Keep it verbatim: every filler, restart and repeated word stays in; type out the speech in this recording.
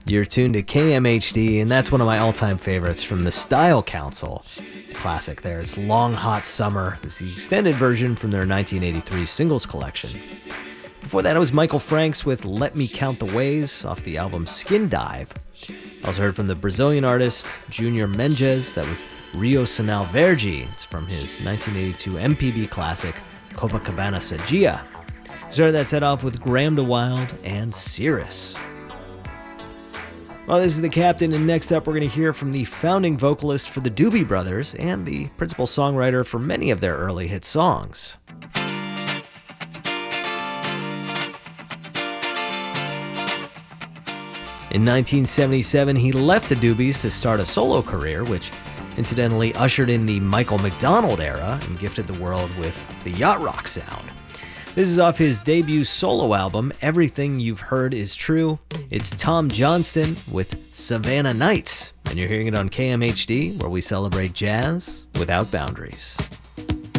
You're tuned to K M H D, and that's one of my all-time favorites from the Style Council classic there. It's Long Hot Summer. It's the extended version from their nineteen eighty-three singles collection. Before that, it was Michael Franks with Let Me Count the Ways off the album Skin Dive. I also heard from the Brazilian artist Junior Mendes. That was Rio Sinal Verde. It's from his nineteen eighty-two M P B classic Copacabana Sagia. Started that set off with Graham DeWilde and Cirrus. Well, this is the Captain, and next up we're going to hear from the founding vocalist for the Doobie Brothers and the principal songwriter for many of their early hit songs. In nineteen seventy-seven, he left the Doobies to start a solo career, which incidentally ushered in the Michael McDonald era and gifted the world with the yacht rock sound. This is off his debut solo album, Everything You've Heard Is True. It's Tom Johnston with Savannah Nights, and you're hearing it on K M H D, where we celebrate jazz without boundaries.